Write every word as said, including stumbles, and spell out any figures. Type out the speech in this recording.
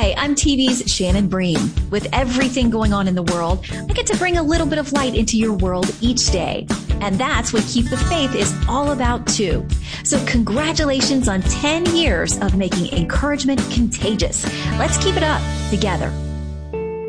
Hi, I'm T V's Shannon Bream. With everything going on in the world, I get to bring a little bit of light into your world each day. And that's what Keep the Faith is all about too. So congratulations on ten years of making encouragement contagious. Let's keep it up together.